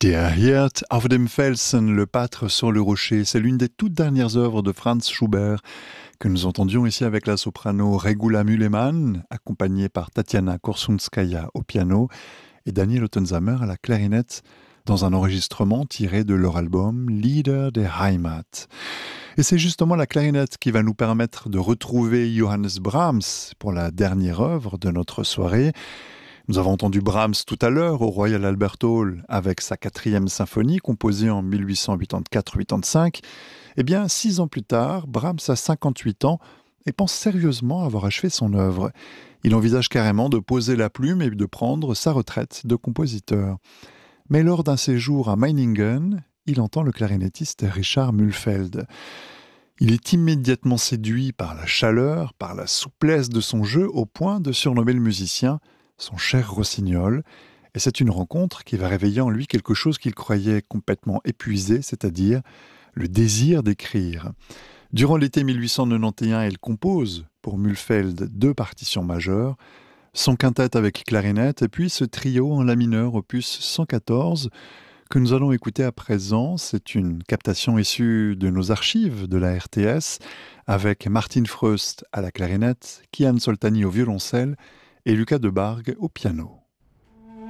Der Hirt auf dem Felsen, le pâtre sur le rocher, c'est l'une des toutes dernières œuvres de Franz Schubert que nous entendions ici avec la soprano Regula Müllemann, accompagnée par Tatiana Korsunskaya au piano et Daniel Ottensamer à la clarinette dans un enregistrement tiré de leur album Lieder der Heimat. Et c'est justement la clarinette qui va nous permettre de retrouver Johannes Brahms pour la dernière œuvre de notre soirée. Nous avons entendu Brahms tout à l'heure au Royal Albert Hall avec sa 4e symphonie composée en 1884-85. Eh bien, 6 ans plus tard, Brahms a 58 ans et pense sérieusement avoir achevé son œuvre. Il envisage carrément de poser la plume et de prendre sa retraite de compositeur. Mais lors d'un séjour à Meiningen, il entend le clarinettiste Richard Mühlfeld. Il est immédiatement séduit par la chaleur, par la souplesse de son jeu, au point de surnommer le musicien son cher rossignol. Et c'est une rencontre qui va réveiller en lui quelque chose qu'il croyait complètement épuisé, c'est-à-dire le désir d'écrire. Durant l'été 1891, il compose pour Mühlfeld 2 partitions majeures, son quintette avec clarinette et puis ce trio en la mineur opus 114 que nous allons écouter à présent. C'est une captation issue de nos archives de la RTS avec Martin Freust à la clarinette, Kian Soltani au violoncelle et Lucas Debargue au piano.